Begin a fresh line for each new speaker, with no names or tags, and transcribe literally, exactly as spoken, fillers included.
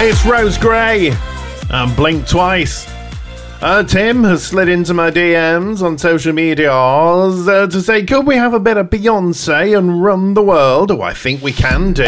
It's Rose Gray and Blink Twice. Uh, Tim has slid into my D Ms on social media uh, to say, could we have a bit of Beyonce and Run the World? Oh, I think we can do.